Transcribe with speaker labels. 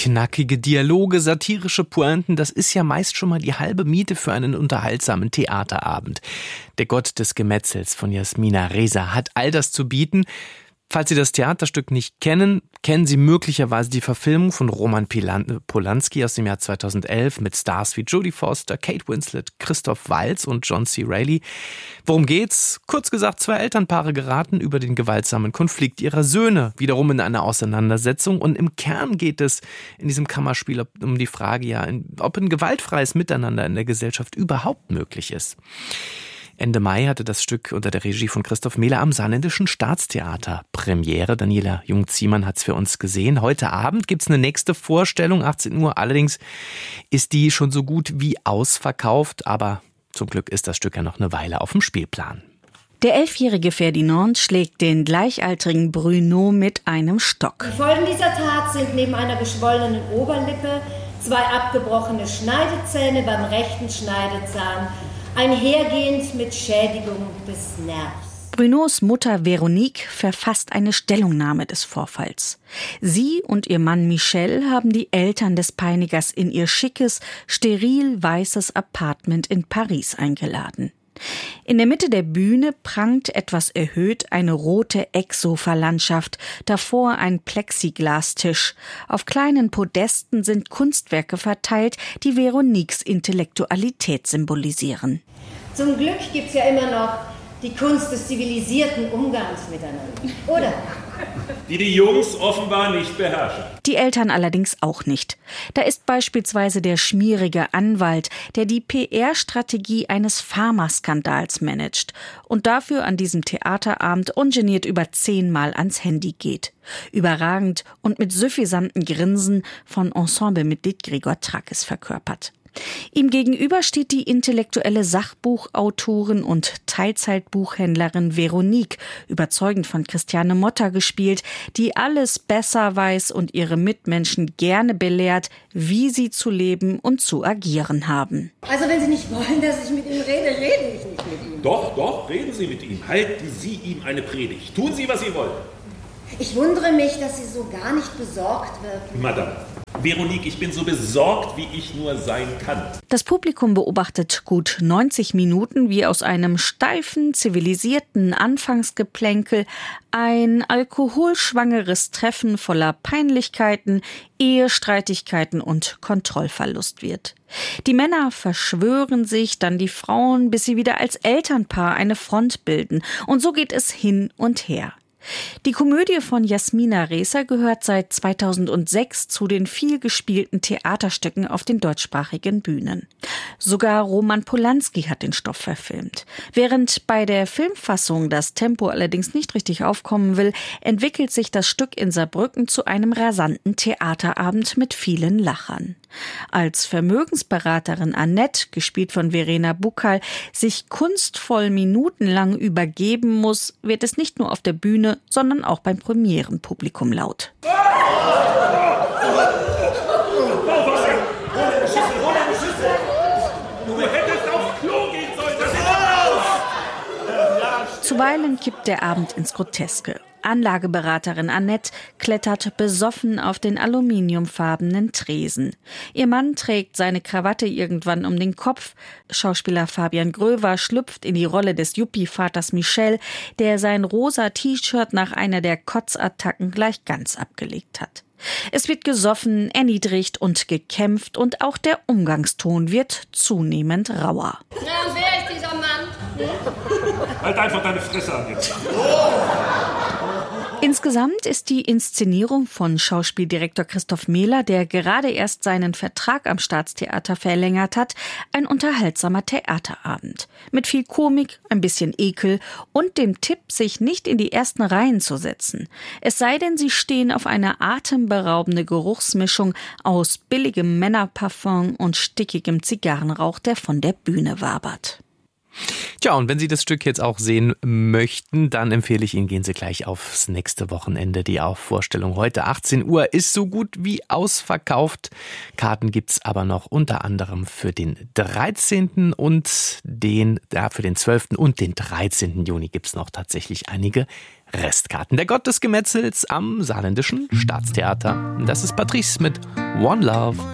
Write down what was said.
Speaker 1: Knackige Dialoge, satirische Pointen, das ist ja meist schon mal die halbe Miete für einen unterhaltsamen Theaterabend. Der Gott des Gemetzels von Jasmina Reza hat all das zu bieten. Falls Sie das Theaterstück nicht kennen, kennen Sie möglicherweise die Verfilmung von Roman Polanski aus dem Jahr 2011 mit Stars wie Jodie Foster, Kate Winslet, Christoph Waltz und John C. Reilly. Worum geht's? Kurz gesagt, 2 Elternpaare geraten über den gewaltsamen Konflikt ihrer Söhne wiederum in eine Auseinandersetzung. Und im Kern geht es in diesem Kammerspiel um die Frage, ob ein gewaltfreies Miteinander in der Gesellschaft überhaupt möglich ist. Ende Mai hatte das Stück unter der Regie von Christoph Mehler am Saarländischen Staatstheater Premiere. Daniela Jung-Ziemann hat es für uns gesehen. Heute Abend gibt es eine nächste Vorstellung, 18 Uhr. Allerdings ist die schon so gut wie ausverkauft. Aber zum Glück ist das Stück ja noch eine Weile auf dem Spielplan.
Speaker 2: Der 11-jährige Ferdinand schlägt den gleichaltrigen Bruno mit einem Stock.
Speaker 3: Die Folgen dieser Tat sind neben einer geschwollenen Oberlippe 2 abgebrochene Schneidezähne beim rechten Schneidezahn, einhergehend mit Schädigung des Nervs.
Speaker 2: Brunos Mutter Veronique verfasst eine Stellungnahme des Vorfalls. Sie und ihr Mann Michel haben die Eltern des Peinigers in ihr schickes, steril weißes Appartement in Paris eingeladen. In der Mitte der Bühne prangt etwas erhöht eine rote Ecksofa-Landschaft, davor ein Plexiglastisch. Auf kleinen Podesten sind Kunstwerke verteilt, die Veroniques Intellektualität symbolisieren.
Speaker 3: Zum Glück gibt's ja immer noch die Kunst des zivilisierten Umgangs miteinander, oder?
Speaker 4: Die Jungs offenbar nicht beherrschen.
Speaker 2: Die Eltern allerdings auch nicht. Da ist beispielsweise der schmierige Anwalt, der die PR-Strategie eines Pharmaskandals managt und dafür an diesem Theaterabend ungeniert über 10 Mal ans Handy geht. Überragend und mit suffisantem Grinsen von Ensemblemitglied Gregor Trackes verkörpert. Ihm gegenüber steht die intellektuelle Sachbuchautorin und Teilzeitbuchhändlerin Veronique, überzeugend von Christiane Motta gespielt, die alles besser weiß und ihre Mitmenschen gerne belehrt, wie sie zu leben und zu agieren haben.
Speaker 3: Also wenn Sie nicht wollen, dass ich mit ihm rede, rede ich nicht mit ihm.
Speaker 4: Doch, reden Sie mit ihm. Halten Sie ihm eine Predigt. Tun Sie, was Sie wollen.
Speaker 3: Ich wundere mich, dass Sie so gar nicht besorgt wirken.
Speaker 4: Madame, Veronique, ich bin so besorgt, wie ich nur sein kann.
Speaker 2: Das Publikum beobachtet gut 90 Minuten, wie aus einem steifen, zivilisierten Anfangsgeplänkel ein alkoholschwangeres Treffen voller Peinlichkeiten, Ehestreitigkeiten und Kontrollverlust wird. Die Männer verschwören sich, dann die Frauen, bis sie wieder als Elternpaar eine Front bilden. Und so geht es hin und her. Die Komödie von Jasmina Reza gehört seit 2006 zu den vielgespielten Theaterstücken auf den deutschsprachigen Bühnen. Sogar Roman Polanski hat den Stoff verfilmt. Während bei der Filmfassung das Tempo allerdings nicht richtig aufkommen will, entwickelt sich das Stück in Saarbrücken zu einem rasanten Theaterabend mit vielen Lachern. Als Vermögensberaterin Annette, gespielt von Verena Buccal, sich kunstvoll minutenlang übergeben muss, wird es nicht nur auf der Bühne, sondern auch beim Premierenpublikum laut. Zuweilen kippt der Abend ins Groteske. Anlageberaterin Annette klettert besoffen auf den aluminiumfarbenen Tresen. Ihr Mann trägt seine Krawatte irgendwann um den Kopf. Schauspieler Fabian Gröver schlüpft in die Rolle des Yuppie-Vaters Michel, der sein rosa T-Shirt nach einer der Kotzattacken gleich ganz abgelegt hat. Es wird gesoffen, erniedrigt und gekämpft und auch der Umgangston wird zunehmend rauer.
Speaker 3: Na, und wer ist dieser Mann?
Speaker 4: Halt einfach deine Fresse an jetzt.
Speaker 2: Insgesamt ist die Inszenierung von Schauspieldirektor Christoph Mehler, der gerade erst seinen Vertrag am Staatstheater verlängert hat, ein unterhaltsamer Theaterabend. Mit viel Komik, ein bisschen Ekel und dem Tipp, sich nicht in die ersten Reihen zu setzen. Es sei denn, Sie stehen auf eine atemberaubende Geruchsmischung aus billigem Männerparfum und stickigem Zigarrenrauch, der von der Bühne wabert.
Speaker 1: Tja, und wenn Sie das Stück jetzt auch sehen möchten, dann empfehle ich Ihnen, gehen Sie gleich aufs nächste Wochenende. Die Vorstellung heute 18 Uhr ist so gut wie ausverkauft. Karten gibt's aber noch unter anderem für den 13. und für den 12. und den 13. Juni gibt's noch tatsächlich einige Restkarten. Der Gott des Gemetzels am Saarländischen Staatstheater. Das ist Patrice mit One Love.